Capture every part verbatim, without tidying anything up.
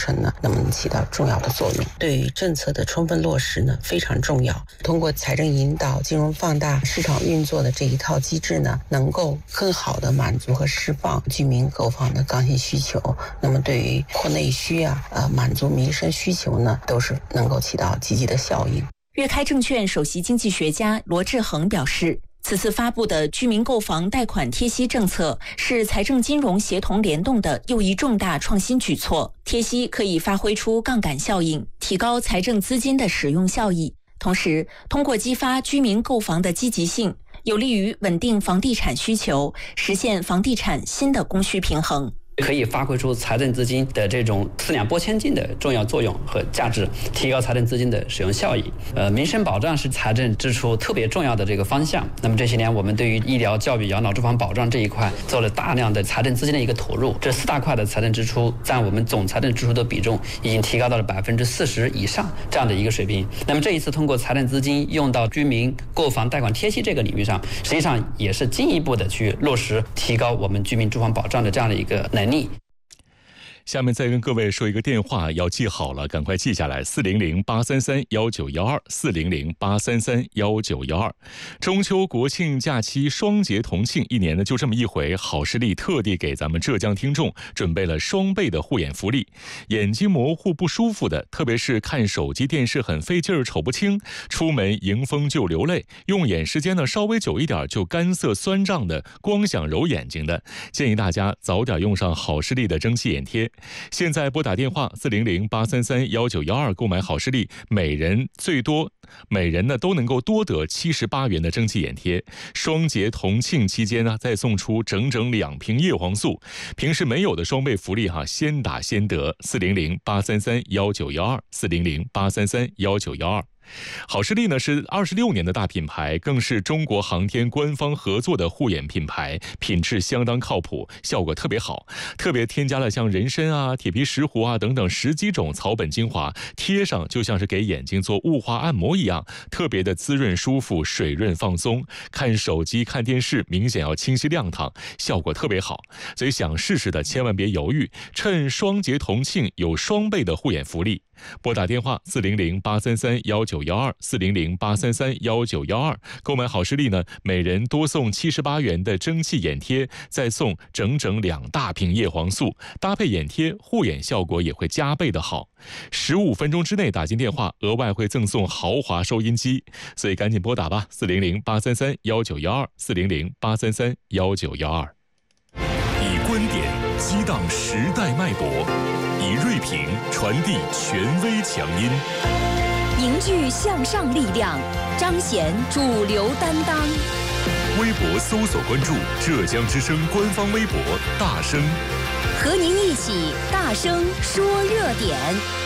程呢，那么起到重要的作用。对于政策的充分落实呢，非常重要。通过财政引导、金融放大、市场运作的这一套机制呢，能够更好的满足和释放居民购房的刚性需求。那么对于扩内需啊，呃，满足民生需求呢，都是能够起到积极的效应。 粤开证券首席经济学家罗志恒表示，此次发布的居民购房贷款贴息政策是财政金融协同联动的又一重大创新举措。贴息可以发挥出杠杆效应，提高财政资金的使用效益，同时通过激发居民购房的积极性，有利于稳定房地产需求，实现房地产新的供需平衡。 可以发挥出财政资金的这种四两拨千斤的重要作用和价值，提高财政资金的使用效益。呃，民生保障是财政支出特别重要的这个方向。那么这些年，我们对于医疗、教育、养老、住房保障这一块做了大量的财政资金的一个投入。这四大块的财政支出占我们总财政支出的比重已经提高到了百分之四十以上这样的一个水平。那么这一次通过财政资金用到居民购房贷款贴息这个领域上，实际上也是进一步的去落实提高我们居民住房保障的这样的一个能力。 下面再跟各位说一个电话，要记好了，赶快记下来：四零零八三三幺九幺二，四零零八三三幺九幺二。中秋国庆假期双节同庆，一年呢就这么一回，好视力特地给咱们浙江听众准备了双倍的护眼福利。眼睛模糊不舒服的，特别是看手机电视很费劲儿瞅不清，出门迎风就流泪，用眼时间呢稍微久一点就干涩酸胀的，光想揉眼睛的，建议大家早点用上好视力的蒸汽眼贴。现在拨打电话四零零八三三幺九幺二购买好视力，每人最多每人呢都能够多得七十八元的蒸汽眼贴。双节同庆期间呢，再送出整整两瓶叶黄素，平时没有的双倍福利哈，先打先得。四零零八三三幺九幺二，四零零八三三幺九幺二。好视力呢是二十六年的大品牌，更是中国航天官方合作的护眼品牌，品质相当靠谱，效果特别好。特别添加了像人参啊、铁皮石斛啊等等十几种草本精华，贴上就像是给眼睛做雾化按摩一样，特别的滋润舒服、水润放松。看手机、看电视明显要清晰亮堂，效果特别好。所以想试试的千万别犹豫，趁双节同庆有双倍的护眼福利。拨打电话四零零八三三幺九幺二，四零零八三三幺九幺二，购买好视力呢，每人多送七十八元的蒸汽眼贴，再送整整两大瓶叶黄素，搭配眼贴，护眼效果也会加倍的好。十五分钟之内打进电话，额外会赠送豪华收音机，所以赶紧拨打吧，四零零八三三幺九幺二，四零零八三三幺九幺二。以观点激荡时代脉搏，以锐评传递权威强音， 凝聚向上力量，彰显主流担当。 微博搜索关注浙江之声官方微博大声， 和您一起大声说热点。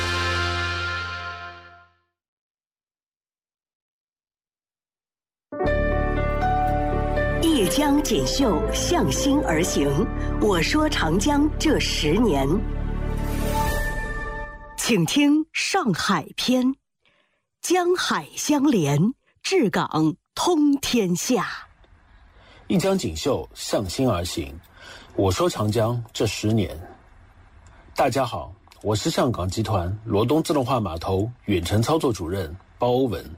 叶江锦绣向心而行，我说长江这十年。请听上海篇，江海相连，治港通天下。 一江锦绣向心而行，我说长江这十年。大家好，我是上港集团罗东自动化码头远程操作主任包欧文。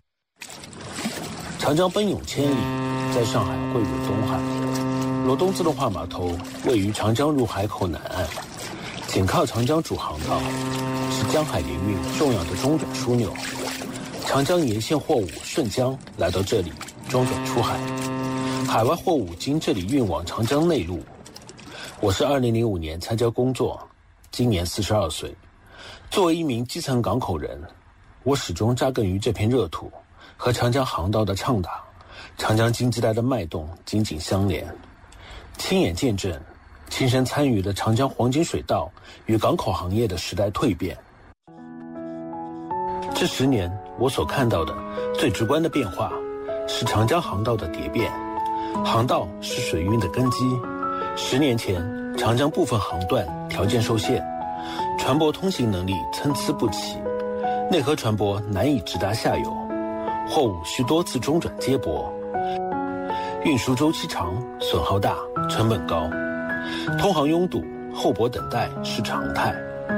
长江奔涌千里，在上海汇入东海。罗东自动化码头位于长江入海口南岸，紧靠长江主航道，是江海联运重要的中转枢纽。长江沿线货物顺江来到这里中转出海，海外货物经这里运往长江内陆。我是二零零五年参加工作，今年四十二岁。作为一名基层港口人，我始终扎根于这片热土，和长江航道的畅达、长江经济带的脉动紧紧相连。亲眼见证、亲身参与了长江黄金水道与港口行业的时代蜕变。这十年我所看到的最直观的变化是长江航道的蝶变。航道是水运的根基，十年前长江部分航段条件受限，船舶通行能力参差不齐，内河船舶难以直达下游，货物需多次中转接驳，运输周期长，损耗大，成本高，通航拥堵，候驳等待是常态。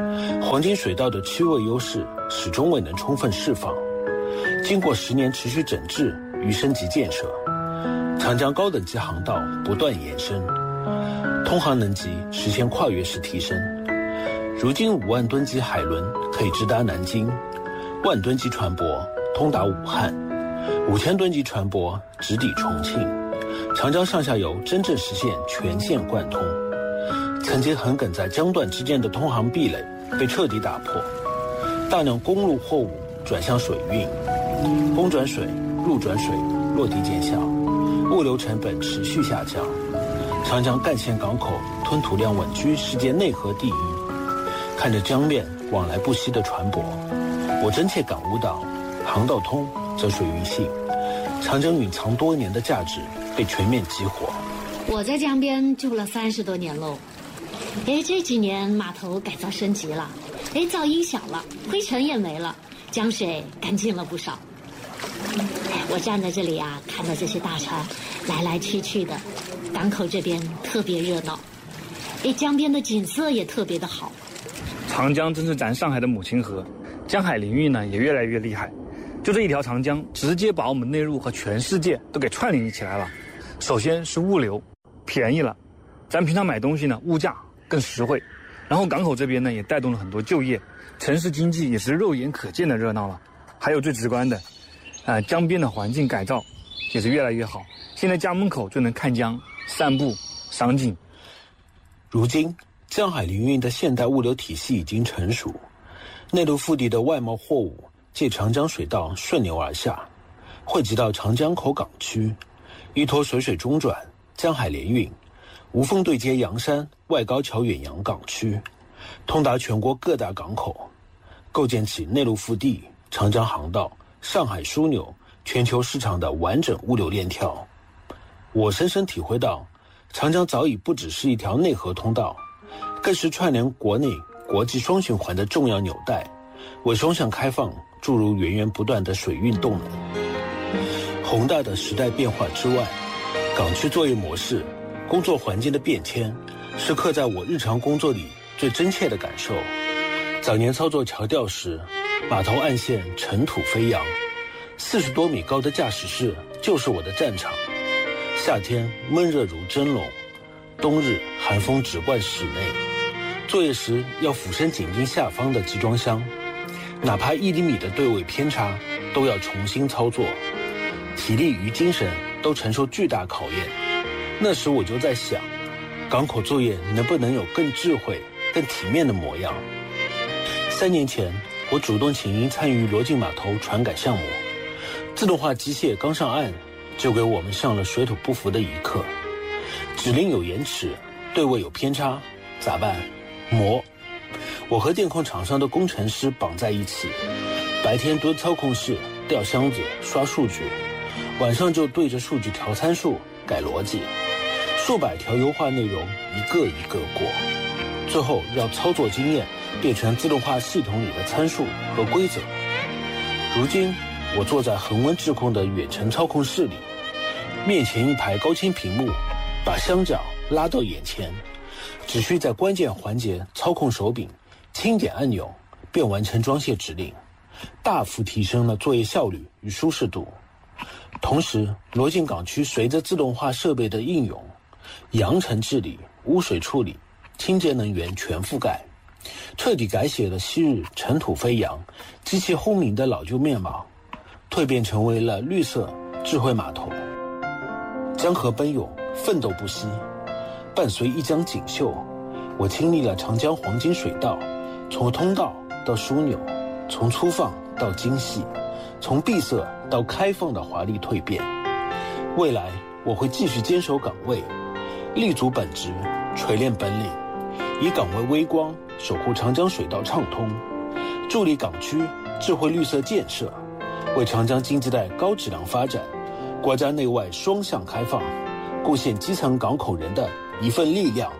黄金水道的区位优势始终未能充分释放。经过十年持续整治与升级建设，长江高等级航道不断延伸，通航能级实现跨越式提升。如今五万吨级海轮可以直达南京，万吨级船舶通达武汉，五千吨级船舶直抵重庆。长江上下游真正实现全线贯通，曾经横亘在江段之间的通航壁垒被彻底打破，大量公路货物转向水运，公转水、陆转水落地见效，物流成本持续下降。长江干线港口吞吐量稳居世界内河第一。看着江面往来不息的船舶，我真切感悟到，航道通则水运兴，长江蕴藏多年的价值被全面激活。 我在江边住了三十多年喽，哎，这几年码头改造升级了，哎，噪音小了，灰尘也没了，江水干净了不少。哎，我站在这里啊，看到这些大船来来去去的，港口这边特别热闹，哎，江边的景色也特别的好。 长江真是咱上海的母亲河，江海林运呢也越来越厉害。就这一条长江，直接把我们内陆和全世界都给串联起来了。首先是物流，便宜了，咱平常买东西呢，物价更实惠。然后港口这边呢，也带动了很多就业，城市经济也是肉眼可见的热闹了。还有最直观的，啊、呃，江边的环境改造也是越来越好。现在家门口就能看江、散步、赏景。 如今，江海林运的现代物流体系已经成熟，内陆腹地的外贸货物借长江水道顺流而下，汇集到长江口港区，依托水水中转、江海联运，无缝对接洋山、外高桥远洋港区，通达全国各大港口，构建起内陆腹地、长江航道、上海枢纽、全球市场的完整物流链条。我深深体会到，长江早已不只是一条内河通道，更是串联国内国际双循环的重要纽带，为双向开放注入源源不断的水运动能。宏大的时代变化之外，港区作业模式、工作环境的变迁，是刻在我日常工作里最真切的感受。早年操作桥吊时，码头岸线尘土飞扬，四十多米高的驾驶室就是我的战场。夏天闷热如蒸笼，冬日寒风直灌室内。作业时要俯身紧盯下方的集装箱，哪怕一厘米的对位偏差都要重新操作，体力与精神都承受巨大考验。那时我就在想，港口作业能不能有更智慧、更体面的模样？三年前，我主动请缨参与罗靖码头船改项目，自动化机械刚上岸，就给我们上了水土不服的一课。指令有延迟，对位有偏差，咋办？磨。我和电控厂商的工程师绑在一起，白天蹲操控室吊箱子刷数据，晚上就对着数据调参数改逻辑，数百条优化内容一个一个过，最后让操作经验变成自动化系统里的参数和规则。如今我坐在恒温智控的远程操控室里，面前一排高清屏幕，把箱角拉到眼前，只需在关键环节操控手柄，轻点按钮便完成装卸指令，大幅提升了作业效率与舒适度。同时，罗靖港区随着自动化设备的应用，扬尘治理、污水处理、清洁能源全覆盖，彻底改写了昔日尘土飞扬、机器轰鸣的老旧面貌，蜕变成为了绿色智慧码头。江河奔涌，奋斗不息，伴随一江锦绣，我经历了长江黄金水道从通道到枢纽，从粗放到精细，从闭塞到开放的华丽蜕变。未来我会继续坚守岗位，立足本职，锤炼本领，以岗位微光守护长江水道畅通，助力港区智慧绿色建设，为长江经济带高质量发展、国家内外双向开放贡献基层港口人的一份力量。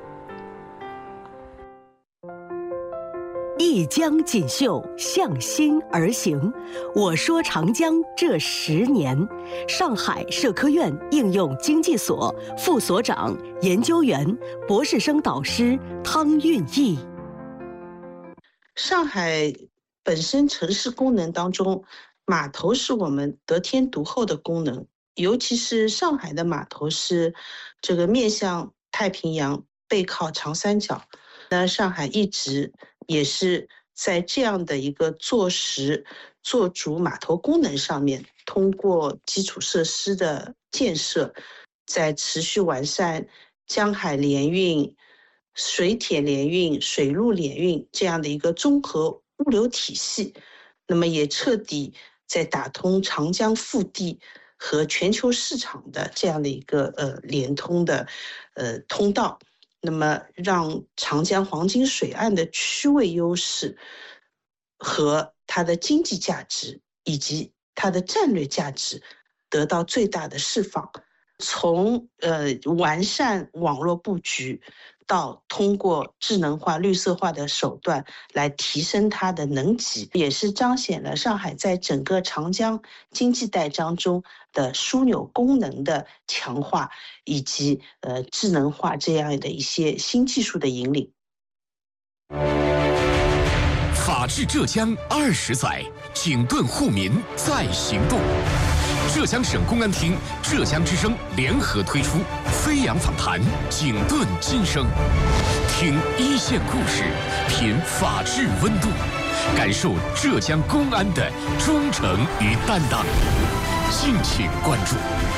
一江锦绣，向心而行。我说长江这十年，上海社科院应用经济所副所长、研究员、博士生导师汤运义。 上海本身城市功能当中，码头是我们得天独厚的功能，尤其是上海的码头是这个面向太平洋，背靠长三角。那上海一直也是在这样的一个做实做主码头功能上面，通过基础设施的建设，在持续完善江海联运、水铁联运、水陆联运这样的一个综合物流体系，那么也彻底在打通长江腹地和全球市场的这样的一个呃联通的呃通道，那么让长江黄金水岸的区位优势和它的经济价值以及它的战略价值得到最大的释放。从呃完善网络布局，到通过智能化、绿色化的手段来提升它的能级，也是彰显了上海在整个长江经济带当中的枢纽功能的强化，以及呃智能化这样的一些新技术的引领。 法治浙江二十载，警盾护民在行动。浙江省公安厅、浙江之声联合推出飞扬访谈《警盾今生》，听一线故事，品法治温度，感受浙江公安的忠诚与担当。敬请关注。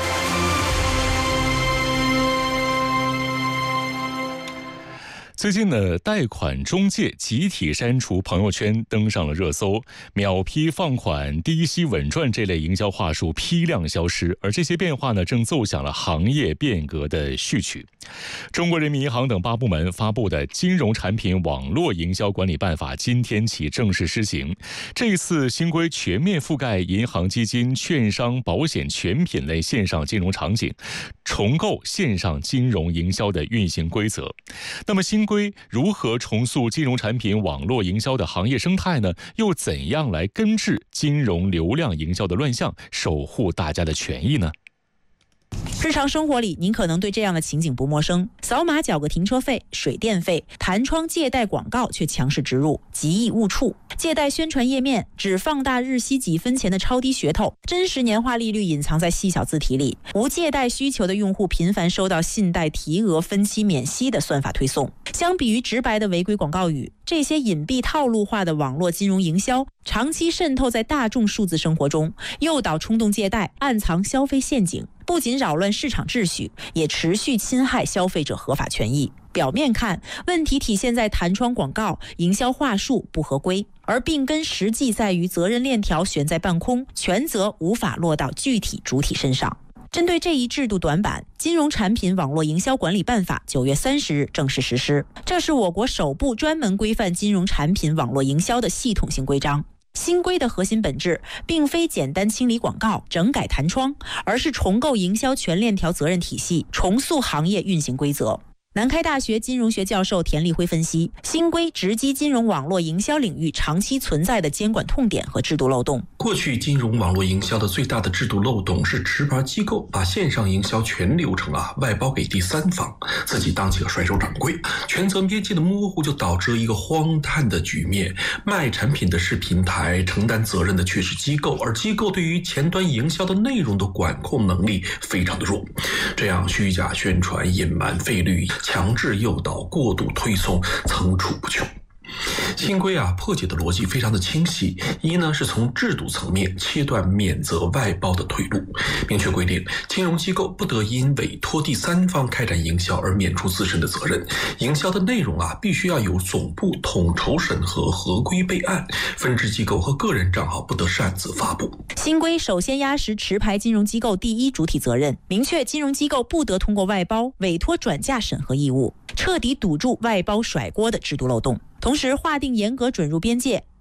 最近呢，贷款中介集体删除朋友圈登上了热搜，秒批放款、低息稳赚这类营销话术批量消失，而这些变化呢，正奏响了行业变革的序曲。中国人民银行等八部门发布的《金融产品网络营销管理办法》今天起正式施行。这次新规全面覆盖银行、基金、券商、保险全品类线上金融场景，重构线上金融营销的运行规则。那么新规如何重塑金融产品网络营销的行业生态呢？又怎样来根治金融流量营销的乱象，守护大家的权益呢？ 日常生活里，您可能对这样的情景不陌生：扫码缴个停车费、水电费，弹窗借贷广告却强势植入，极易误触。借贷宣传页面只放大日息几分钱的超低噱头，真实年化利率隐藏在细小字体里。无借贷需求的用户频繁收到信贷提额、分期免息的算法推送。相比于直白的违规广告语，这些隐蔽套路化的网络金融营销长期渗透在大众数字生活中，诱导冲动借贷，暗藏消费陷阱，不仅扰乱市场秩序，也持续侵害消费者合法权益。表面看，问题体现在弹窗广告、营销话术不合规，而病根实际在于责任链条悬在半空，权责无法落到具体主体身上。针对这一制度短板，《金融产品网络营销管理办法》九月三十日正式实施。这是我国首部专门规范金融产品网络营销的系统性规章。新规的核心本质并非简单清理广告、整改弹窗，而是重构营销全链条责任体系，重塑行业运行规则。南开大学金融学教授田立辉分析，新规直击金融网络营销领域长期存在的监管痛点和制度漏洞。 过去金融网络营销的最大的制度漏洞是持牌机构把线上营销全流程啊外包给第三方，自己当起了甩手掌柜，权责边界的模糊就导致了一个荒诞的局面：卖产品的是平台，承担责任的却是机构，而机构对于前端营销的内容的管控能力非常的弱，这样虚假宣传、隐瞒费率、强制诱导、过度推送层出不穷。新规啊，破解的逻辑非常的清晰。一呢，是从制度层面切断免责外包的退路，明确规定金融机构不得因委托第三方开展营销而免除自身的责任。营销的内容啊，必须要由总部统筹审核、合规备案，分支机构和个人账号不得擅自发布。 新规首先压实持牌金融机构第一主体责任，明确金融机构不得通过外包、委托转嫁审核义务，彻底堵住外包甩锅的制度漏洞。同时划定严格准入边界，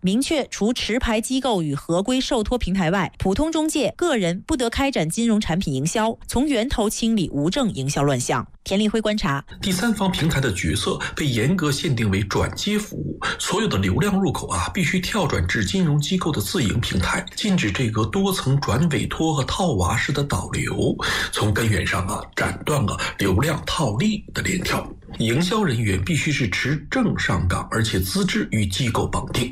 明确除持牌机构与合规受托平台外，普通中介、个人不得开展金融产品营销，从源头清理无证营销乱象。田立辉观察， 第三方平台的角色被严格限定为转接服务，所有的流量入口啊必须跳转至金融机构的自营平台，禁止这个多层转委托和套娃式的导流，从根源上啊斩断了流量套利的链条。营销人员必须是持证上岗，而且资质与机构绑定。